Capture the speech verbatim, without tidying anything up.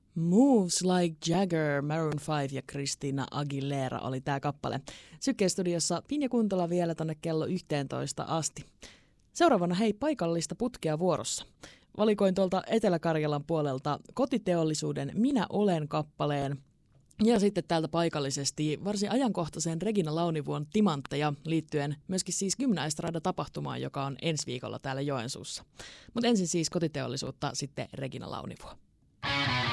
Moves Like Jagger, Maroon five ja Christina Aguilera oli tää kappale. Syke-studiossa Pinja Kuntola vielä tonne kello yhteentoista asti. Seuraavana hei paikallista putkea vuorossa. Valikoin tuolta Etelä-Karjalan puolelta kotiteollisuuden Minä olen kappaleen. Ja sitten täältä paikallisesti varsin ajankohtaisen Regina Launivuon timantteja liittyen myöskin siis Gymnaestrada-tapahtumaan, joka on ensi viikolla täällä Joensuussa. Mutta ensin siis kotiteollisuutta, sitten Regina Launivuo.